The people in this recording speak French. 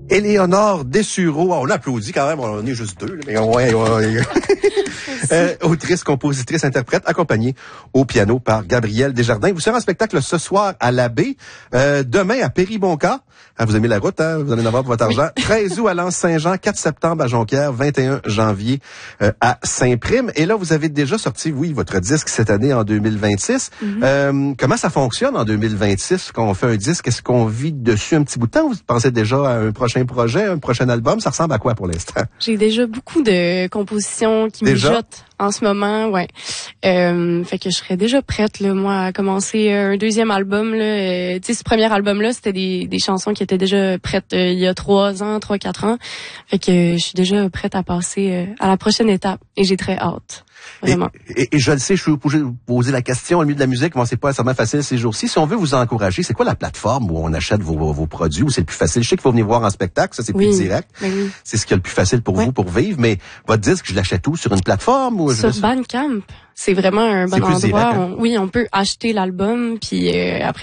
Éléonore Dessureau, on l'applaudit quand même, on est juste deux, mais autrice, compositrice, interprète, accompagnée au piano par Gabriel Desjardins. Vous serez en spectacle ce soir à l'Abbé, demain à Péribonka. Vous aimez la route, hein? Vous allez en avoir pour votre argent. 13 août à Lens-Saint-Jean, 4 septembre à Jonquière, 21 janvier à Saint-Prime. Et là, vous avez déjà sorti, oui, votre disque cette année en 2026. Comment ça fonctionne en 2026 quand on fait un disque? Est-ce qu'on vit dessus un petit bout de temps? Vous pensez déjà à un prochain projet, un prochain album? Ça ressemble à quoi pour l'instant? J'ai déjà beaucoup de compositions qui mijotent en ce moment, ouais. Fait que je serais déjà prête, là, moi, à commencer un deuxième album, là. Tu sais, ce premier album-là, c'était des chansons qui étaient déjà prêtes il y a 3-4 ans. Fait que je suis déjà prête à passer à la prochaine étape. Et j'ai très hâte. Vraiment. Et je le sais, je suis obligé de vous poser la question, au milieu de la musique, bon, c'est pas nécessairement facile ces jours-ci. Si on veut vous encourager, c'est quoi la plateforme où on achète vos produits, où c'est le plus facile? Je sais qu'il faut venir voir en spectacle, ça c'est plus direct. Oui. C'est ce qui est le plus facile pour vous pour vivre, mais votre disque, je l'achète où? Sur une plateforme? Ou sur Bandcamp. C'est vraiment un bon endroit. Direct, hein? On peut acheter l'album, puis après